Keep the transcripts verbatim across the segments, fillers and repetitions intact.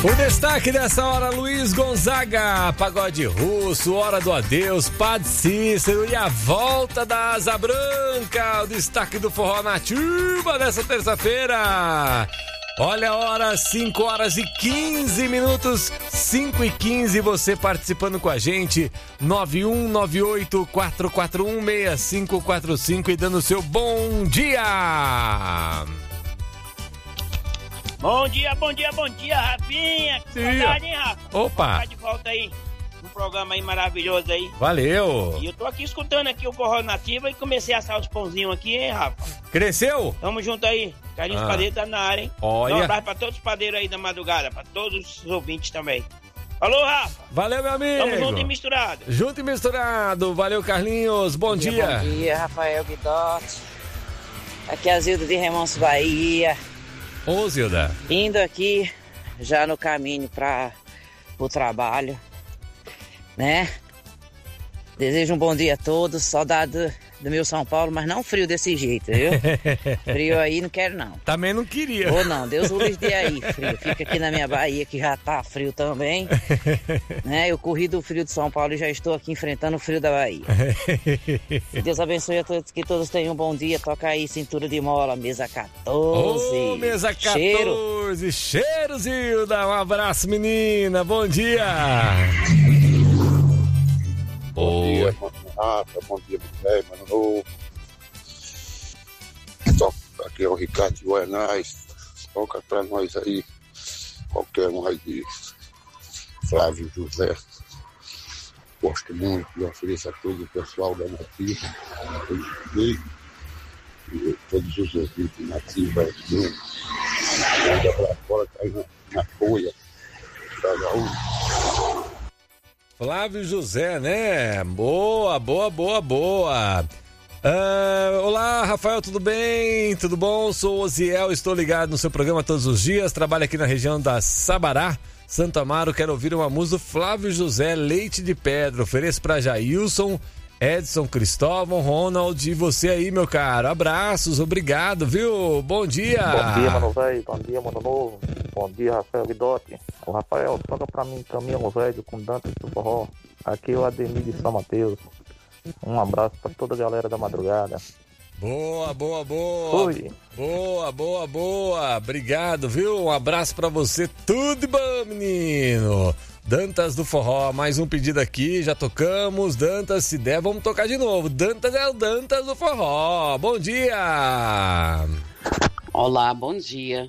O destaque dessa hora, Luiz Gonzaga, pagode russo, hora do adeus, Padre Cícero e a volta da Asa Branca. O destaque do Forró Nativa dessa terça-feira. Olha a hora, cinco horas e quinze minutos, cinco e quinze, você participando com a gente, nove um nove oito quatro quatro um seis cinco quatro cinco e dando o seu bom dia. Bom dia, bom dia, bom dia, Rafinha. Que saudade, hein, Rafa? Opa. Tá de volta aí, no programa aí maravilhoso aí. Valeu. E eu tô aqui escutando aqui o Forró Nativa e comecei a assar os pãozinhos aqui, hein, Rafa? Cresceu? Tamo junto aí. Carlinhos Ah. Padeiro tá na área, hein? Olha. Um abraço pra todos os padeiros aí da madrugada, pra todos os ouvintes também. Falou, Rafa. Valeu, meu amigo. Tamo junto e misturado. Junto e misturado. Valeu, Carlinhos. Bom, Bom dia, dia. bom dia, Rafael Guidotti. Aqui é a Zilda de Remanso, Bahia. Ô, Zilda. Indo aqui, já no caminho para o trabalho, né? Desejo um bom dia a todos, saudade do meu São Paulo, mas não frio desse jeito, viu? Frio aí não quero não. Também não queria. Ou não, Deus o livre de aí, frio. Fica aqui na minha Bahia, que já tá frio também, né? Eu corri do frio de São Paulo e já estou aqui enfrentando o frio da Bahia. Deus abençoe a todos, que todos tenham um bom dia. Toca aí, cintura de mola, mesa quatorze. Ô, mesa Cheiro. quatorze. Cheiro, Zilda. Um abraço, menina. Bom dia. Bom dia, mano Rafa, bom dia, meu mano novo. Aqui é o Ricardo de Guanais. Toca pra nós aí, qualquer um aí de Flávio José. Gosto muito e ofereço a todo o pessoal da Nativa, e todos os ouvintes nativos. Manda pra fora, cai na, na folha. Cada um. Flávio José, né? Boa, boa, boa, boa. Ah, olá, Rafael, tudo bem? Tudo bom? Sou o Oziel, estou ligado no seu programa todos os dias. Trabalho aqui na região da Sabará, Santo Amaro. Quero ouvir uma música do Flávio José, Leite de Pedra. Ofereço para Jailson, Edson, Cristóvão, Ronald e você aí, meu caro. Abraços, obrigado, viu? Bom dia. Bom dia, mano velho. Bom dia, mano novo. Bom dia, Rafael Guidotti. O Rafael, toca pra mim Caminhão Velho com Dantas do Forró. Aqui é o Ademir de São Mateus. Um abraço pra toda a galera da madrugada. Boa, boa, boa. Oi. Boa, boa, boa. Obrigado, viu? Um abraço pra você. Tudo de bom, menino. Dantas do Forró, mais um pedido aqui, já tocamos. Dantas, se der, vamos tocar de novo. Dantas é o Dantas do Forró. Bom dia. Olá, bom dia.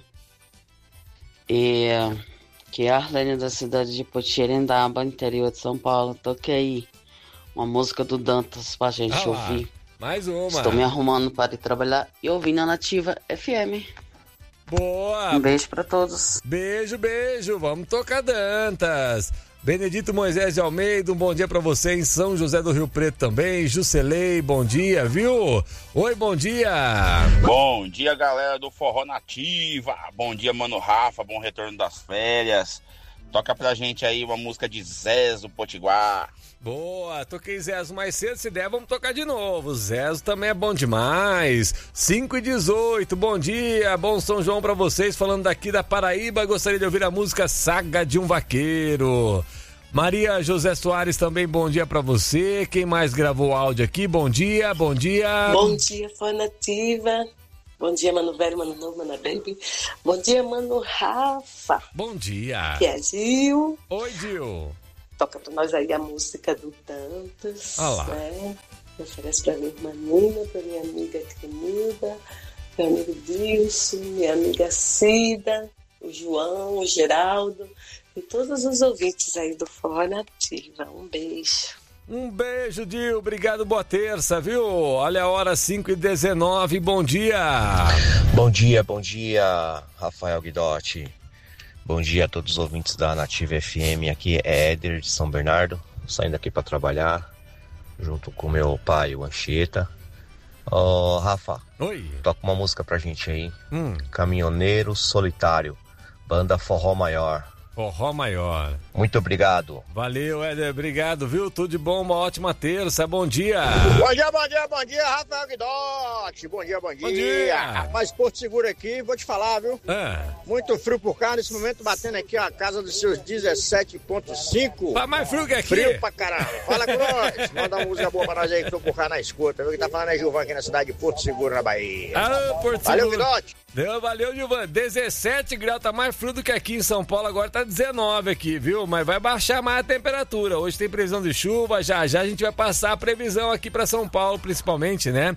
É, que é a Arlene da cidade de Potirendaba, interior de São Paulo. Toque aí uma música do Dantas pra gente Ah lá, ouvir. mais uma. Estou me arrumando para ir trabalhar e ouvindo a Nativa F M. Boa. Um beijo pra todos. Beijo, beijo. Vamos tocar Dantas. Benedito Moisés de Almeida, um bom dia pra você em São José do Rio Preto também. Jucelei, bom dia, viu? Oi, bom dia. Bom dia, galera do Forró Nativa. Bom dia, mano Rafa, bom retorno das férias. Toca pra gente aí uma música de Zezo Potiguar. Boa, toquei Zezo mais cedo, se der vamos tocar de novo. Zezo também é bom demais. cinco e dezoito, bom dia, bom São João pra vocês. Falando daqui da Paraíba, gostaria de ouvir a música Saga de um Vaqueiro. Maria José Soares também, bom dia pra você. Quem mais gravou áudio aqui? Bom dia, bom dia. Bom dia, Forró Nativa. Bom dia, mano velho, mano novo, mano baby. Bom dia, mano Rafa. Bom dia. Que é Gil. Oi, Gil. Toca pra nós aí a música do Dantas. Ah lá. Né? Oferece pra minha irmã Nina, pra minha amiga Crenilda, meu amigo Dilson, minha amiga Cida, o João, o Geraldo e todos os ouvintes aí do Forró Nativa. Um beijo. Um beijo, Dil. Obrigado, boa terça, viu? Olha a hora, cinco e dezenove, bom dia. Bom dia, bom dia, Rafael Guidotti. Bom dia a todos os ouvintes da Nativa F M. Aqui é Éder de São Bernardo, saindo aqui para trabalhar, junto com meu pai, o Anchieta. Ó, oh, Rafa, oi. Toca uma música pra gente aí. Hum. Caminhoneiro Solitário, banda Forró Maior. Forró maior. Muito obrigado. Valeu, Éder, obrigado, viu? Tudo de bom, uma ótima terça, bom dia. Bom dia, bom dia, bom dia, Rafael Guidotti. Bom dia, bom dia. Bom dia. Rapaz, Porto Seguro aqui, vou te falar, viu? Ah. Muito frio por cá, nesse momento batendo aqui a casa dos seus dezessete ponto cinco. Tá mais frio que aqui. Frio pra caramba. Fala com nós. Manda uma música boa pra nós aí que tô por cá na escuta. Viu? Que tá falando é Gilvan aqui na cidade de Porto Seguro, na Bahia. Ah, Porto Valeu, Seguro. Guidotti. Deu, valeu, Gilvan. dezessete graus, tá mais frio do que aqui em São Paulo, agora tá dezenove aqui, viu? Mas vai baixar mais a temperatura. Hoje tem previsão de chuva, já já a gente vai passar a previsão aqui pra São Paulo, principalmente, né?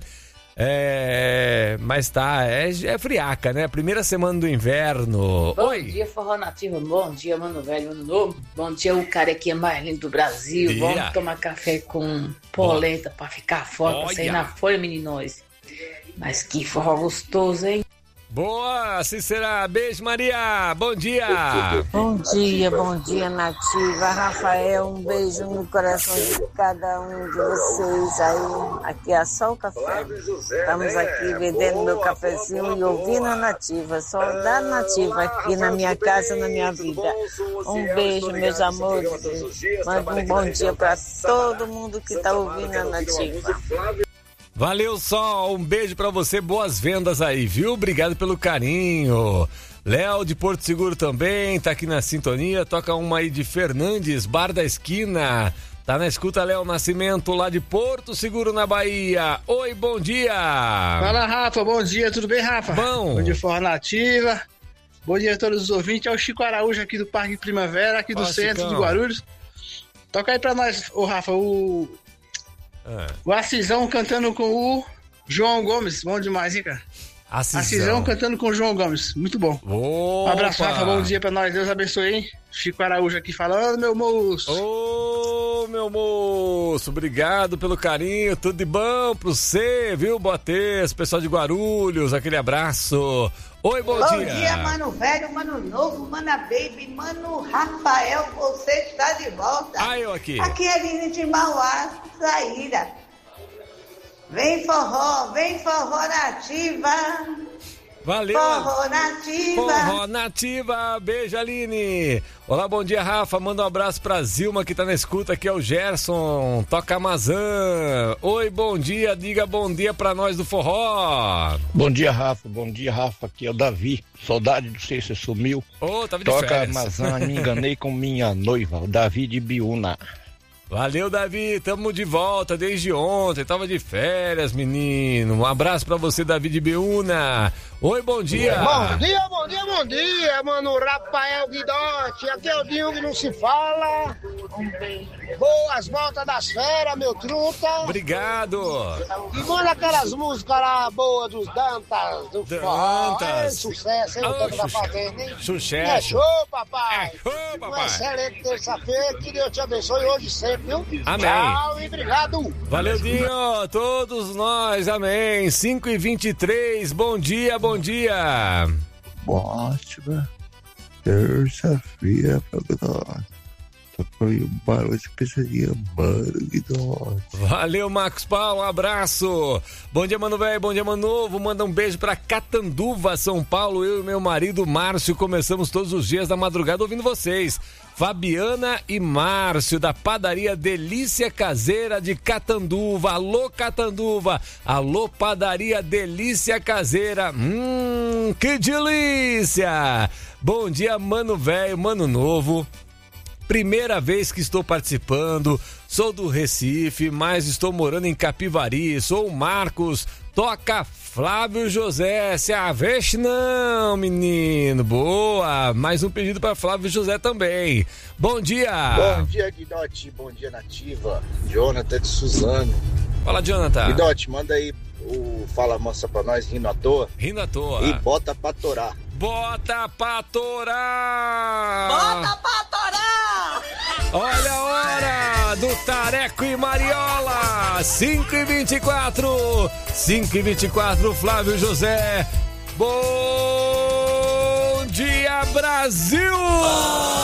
É... Mas tá, é, é friaca, né? Primeira semana do inverno. Bom Oi. dia, Forró Nativo. Bom dia, Mano Velho, Mano Novo. Bom dia, o carequinha mais lindo do Brasil. Dia. Vamos tomar café com polenta pra ficar forte, pra sair Olha. na folha, meninos. Mas que forró gostoso, hein? Boa, Cícera. Beijo, Maria. Bom dia. Bom dia, bom dia, Nativa. Rafael, um beijo no coração de cada um de vocês aí. Aqui é só o café. Estamos aqui vendendo meu cafezinho e ouvindo a Nativa. Só da Nativa aqui na minha casa, na minha vida. Um beijo, meus amores. Manda um bom dia para todo mundo que está ouvindo a Nativa. Valeu, Sol. Um beijo pra você. Boas vendas aí, viu? Obrigado pelo carinho. Léo de Porto Seguro também tá aqui na sintonia. Toca uma aí de Fernandes, Bar da Esquina. Tá na escuta, Léo Nascimento, lá de Porto Seguro, na Bahia. Oi, bom dia. Fala, Rafa. Bom dia. Tudo bem, Rafa? Bom. Bom dia, Forró Nativa. Bom dia a todos os ouvintes. É o Chico Araújo aqui do Parque Primavera, aqui do Fala, centro Chicão. de Guarulhos. Toca aí pra nós, ô Rafa, o... Ah. O Assisão cantando com o João Gomes. Bom demais, hein, cara? Assisão. Assisão cantando com o João Gomes. Muito bom. Um abraço, Rafa. Bom dia pra nós. Deus abençoe, hein? Chico Araújo aqui falando, meu moço. Ô, meu moço, obrigado pelo carinho, tudo de bom pro você, viu, Botes, pessoal de Guarulhos, aquele abraço. Oi, bom, Bom dia. dia, Mano Velho, Mano Novo, Mana Baby, Mano Rafael, você está de volta. Ah, eu aqui. Aqui é Aline de Mauá, Saíra. Vem forró, vem forró nativa. Valeu. Forró nativa. Forró nativa. Beijo, Aline. Olá, bom dia, Rafa. Manda um abraço pra Zilma, que tá na escuta, aqui é o Gerson. Toca Amazã. Oi, bom dia. Diga bom dia pra nós do forró. Bom dia, Rafa. Bom dia, Rafa. Aqui é o Davi. Saudade do sei, você sumiu. Ô, tava de Toca férias. Amazã, me enganei com minha noiva, o Davi de Biúna. Valeu, Davi, tamo de volta desde ontem, tava de férias, menino. Um abraço pra você, Davi de Biúna. Oi, bom dia. Bom dia, bom dia, bom dia, mano Rafael Guidotti. Aqui é o Dinho que não se fala. Boas voltas das férias, meu truta. Obrigado. E manda aquelas músicas lá boas dos Dantas, do forró. É Dantas. sucesso, hein? O tanto tá fazendo, hein? Sucesso. É show, papai. É show, papai. Uma excelente terça-feira. Que Deus te abençoe hoje sempre, viu? Amém. Tchau e obrigado. Valeu, Dinho, todos nós, amém. cinco e vinte e três, bom dia, bom dia. Ótima terça-feira pra nós. Foi um barulho de pesadinha, mano, Guidotti. Valeu, Marcos Paulo, um abraço. Bom dia, mano velho, bom dia, mano novo. Manda um beijo pra Catanduva, São Paulo. Eu e meu marido Márcio começamos todos os dias da madrugada ouvindo vocês. Fabiana e Márcio, da padaria Delícia Caseira de Catanduva. Alô, Catanduva. Alô, padaria Delícia Caseira. Hum, que delícia. Bom dia, mano velho, mano novo. Primeira vez que estou participando, sou do Recife, mas estou morando em Capivari, sou o Marcos, toca Flávio José, se aveste não, menino, boa, mais um pedido para Flávio José também, bom dia. Bom dia, Guidotti, bom dia, Nativa, Jonathan de Suzano. Fala, Jonathan. Guidotti, manda aí o Fala Mansa pra nós, rindo à toa. Rindo à toa. E bota pra torar. Bota pra torar! Bota pra torar! Olha a hora do Tareco e Mariola! cinco e vinte e quatro! cinco e vinte e quatro, Flávio José. Bom dia, Brasil!